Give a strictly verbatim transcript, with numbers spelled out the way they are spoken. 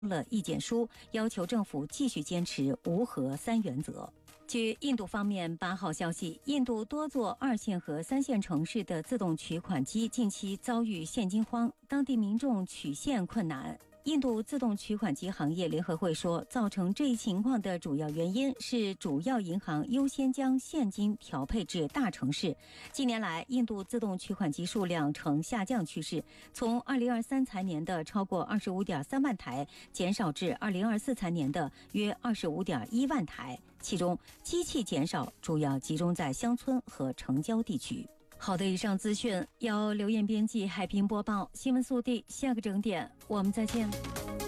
了意见书，要求政府继续坚持无核三原则。据印度方面八号消息，印度多座二线和三线城市的自动取款机近期遭遇现金荒，当地民众取现困难。印度自动取款机行业联合会说，造成这一情况的主要原因是主要银行优先将现金调配至大城市。近年来，印度自动取款机数量呈下降趋势，从二零二三财年的超过二十五点三万台减少至二零二四财年的约二十五点一万台，其中机器减少主要集中在乡村和城郊地区。好的，以上资讯由刘艳编辑，海平播报。新闻速递，下个整点我们再见。